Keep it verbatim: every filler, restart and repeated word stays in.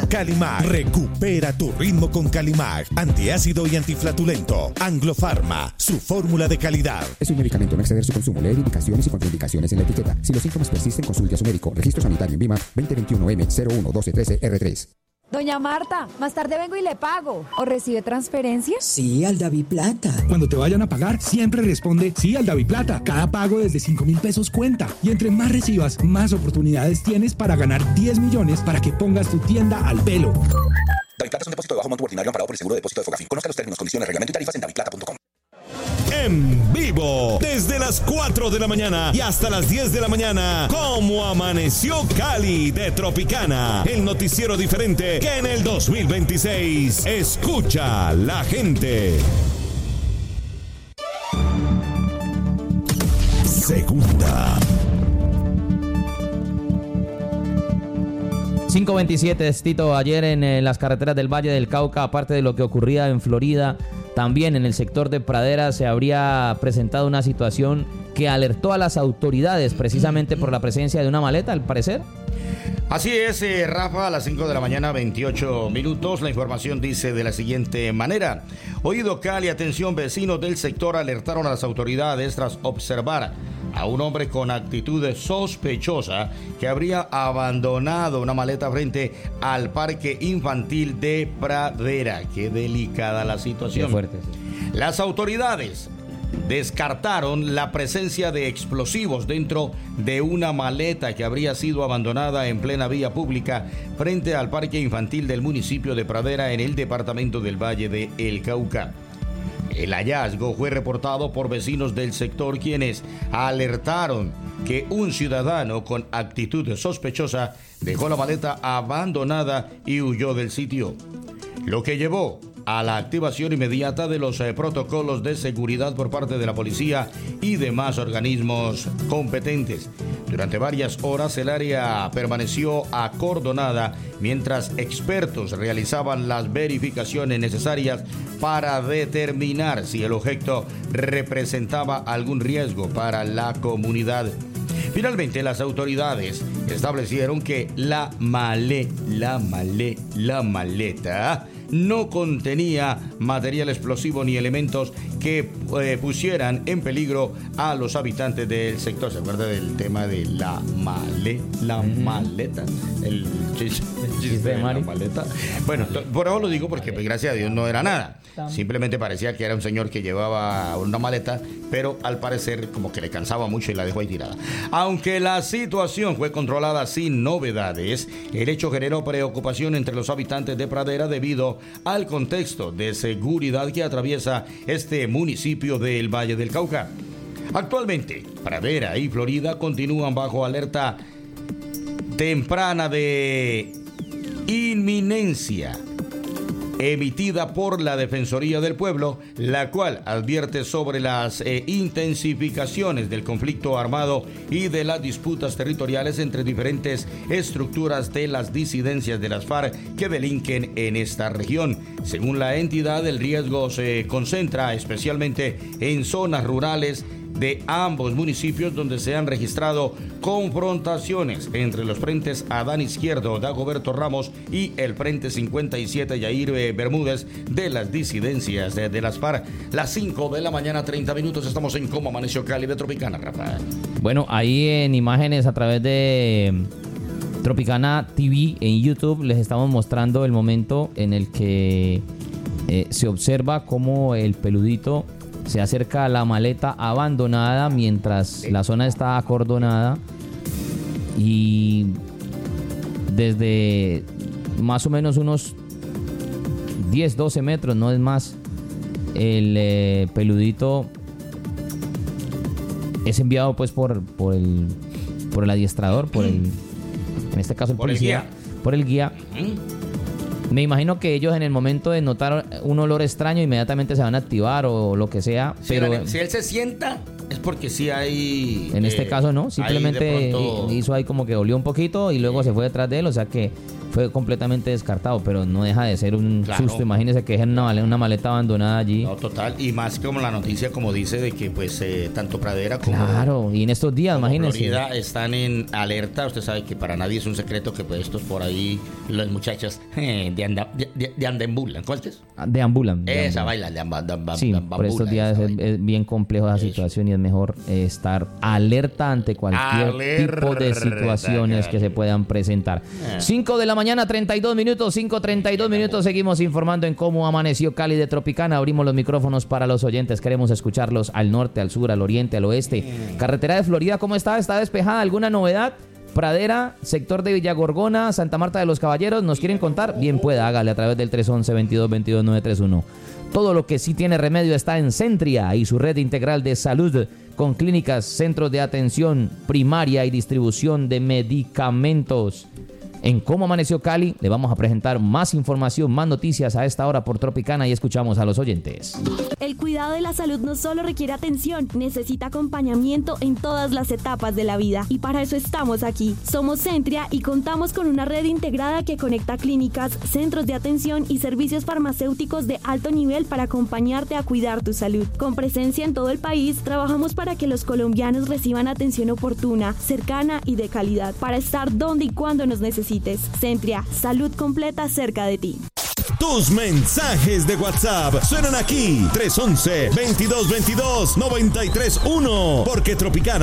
Calimag. Recupera tu ritmo con Calimag. Antiácido y antiflatulento. Anglo Pharma, su fórmula de calidad. Es un medicamento, no exceder su consumo. Leer indicaciones y contraindicaciones en la etiqueta. Si los síntomas persisten, consulte a su médico. Registro sanitario en Vima veinte veintiuno M cero uno doce trece R tres. Doña Marta, más tarde vengo y le pago. ¿O recibe transferencia? Sí, al DaviPlata. Cuando te vayan a pagar, siempre responde sí al DaviPlata. Cada pago desde cinco mil pesos cuenta. Y entre más recibas, más oportunidades tienes para ganar diez millones para que pongas tu tienda al pelo. DaviPlata es un depósito de bajo monto ordinario amparado por el seguro de depósito de Fogafín. Conozca los términos, condiciones, reglamento y tarifas en daviplata punto com. En vivo, desde las cuatro de la mañana y hasta las diez de la mañana, como amaneció Cali de Tropicana, el noticiero diferente que en el dos mil veintiséis escucha la gente. Segunda. cinco veintisiete, Tito, ayer en eh, las carreteras del Valle del Cauca, aparte de lo que ocurría en Florida, también en el sector de Pradera se habría presentado una situación que alertó a las autoridades precisamente por la presencia de una maleta, al parecer. Así es, eh, Rafa, a las cinco de la mañana, veintiocho minutos. La información dice de la siguiente manera. Oído Cali, atención, vecinos del sector alertaron a las autoridades tras observar a un hombre con actitud sospechosa que habría abandonado una maleta frente al parque infantil de Pradera. Qué delicada la situación. Qué fuerte, sí. Las autoridades descartaron la presencia de explosivos dentro de una maleta que habría sido abandonada en plena vía pública frente al parque infantil del municipio de Pradera en el departamento del Valle de El Cauca. El hallazgo fue reportado por vecinos del sector, quienes alertaron que un ciudadano con actitud sospechosa dejó la maleta abandonada y huyó del sitio, lo que llevó a la activación inmediata de los eh, protocolos de seguridad por parte de la policía y demás organismos competentes. Durante varias horas el área permaneció acordonada mientras expertos realizaban las verificaciones necesarias para determinar si el objeto representaba algún riesgo para la comunidad. Finalmente, las autoridades establecieron que la male, la male, la maleta no contenía material explosivo ni elementos que eh, pusieran en peligro a los habitantes del sector. ¿Se acuerda del tema de la male, la uh-huh. maleta? El chiste, el chiste de la maleta. Bueno, t- por eso lo digo porque pues, gracias a Dios no era nada. Simplemente parecía que era un señor que llevaba una maleta, pero al parecer como que le cansaba mucho y la dejó ahí tirada. Aunque la situación fue controlada sin novedades, el hecho generó preocupación entre los habitantes de Pradera debido al contexto de seguridad que atraviesa este municipio del Valle del Cauca. Actualmente, Pradera y Florida continúan bajo alerta temprana de inminencia emitida por la Defensoría del Pueblo, la cual advierte sobre las eh, intensificaciones del conflicto armado y de las disputas territoriales entre diferentes estructuras de las disidencias de las FARC que delinquen en esta región. Según la entidad, el riesgo se concentra especialmente en zonas rurales de ambos municipios, donde se han registrado confrontaciones entre los frentes Adán Izquierdo, Dagoberto Ramos, y el Frente cincuenta y siete, Yair Bermúdez, de las disidencias de, de las FARC. Las cinco de la mañana, treinta minutos, estamos en Como Amaneció Cali de Tropicana, Rafa. Bueno, ahí en imágenes a través de Tropicana T V en YouTube les estamos mostrando el momento en el que eh, se observa cómo el peludito se acerca a la maleta abandonada mientras la zona está acordonada, y desde más o menos unos diez, doce metros, no es más, el eh, peludito es enviado pues por, por, el, por el adiestrador, por el, en este caso el por policía, el guía. por el guía. Me imagino que ellos en el momento de notar un olor extraño inmediatamente se van a activar o lo que sea, si pero él, si él se sienta es porque sí hay... En eh, este caso no, simplemente pronto... hizo ahí como que olió un poquito y luego sí. se fue detrás de él, o sea que fue completamente descartado, pero no deja de ser un Claro. susto. Imagínese que dejen una maleta, una maleta abandonada allí. No, total. Y más como la noticia, como dice, de que pues eh, tanto Pradera como, Claro, y en estos días, como imagínese. Florida están en alerta. Usted sabe que para nadie es un secreto que pues estos por ahí, los muchachos eh, de, anda, de, de, de andembulan. ¿Cuál es? Deambulan. Esa deambulan. baila de amba, de amba, Sí, de ambambula, por estos días esa es, vaina. es bien complejo esa Eso. situación y es mejor eh, estar alerta ante cualquier Alerta, tipo de situaciones que se puedan presentar. cinco de la mañana, treinta y dos minutos, cinco treinta y dos minutos. Seguimos informando en cómo amaneció Cali de Tropicana. Abrimos los micrófonos para los oyentes. Queremos escucharlos al norte, al sur, al oriente, al oeste. Carretera de Florida, ¿cómo está? ¿Está despejada? ¿Alguna novedad? Pradera, sector de Villagorgona, Santa Marta de los Caballeros, ¿nos quieren contar? Bien pueda, hágale a través del tres once, veintidós veintidós, nueve treinta y uno. Todo lo que sí tiene remedio está en Centria y su red integral de salud con clínicas, centros de atención primaria y distribución de medicamentos. En Cómo Amaneció Cali le vamos a presentar más información, más noticias a esta hora por Tropicana y escuchamos a los oyentes. El cuidado de la salud no solo requiere atención, necesita acompañamiento en todas las etapas de la vida. Y para eso estamos aquí. Somos Centria y contamos con una red integrada que conecta clínicas, centros de atención y servicios farmacéuticos de alto nivel para acompañarte a cuidar tu salud. Con presencia en todo el país, trabajamos para que los colombianos reciban atención oportuna, cercana y de calidad, para estar donde y cuando nos necesiten. Centria, salud completa cerca de ti. Tus mensajes de WhatsApp suenan aquí. tres once, veintidós veintidós, noventa y tres uno. Porque Tropicana